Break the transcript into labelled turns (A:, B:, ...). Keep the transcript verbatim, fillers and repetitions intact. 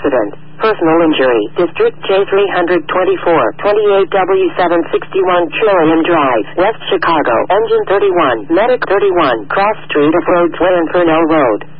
A: accident. Personal injury. District J three twenty-four, twenty-eight W seven sixty-one Trillium Drive, West Chicago. Engine thirty-one, Medic thirty-one, Cross Street of Rhodes Way, Inferno Road.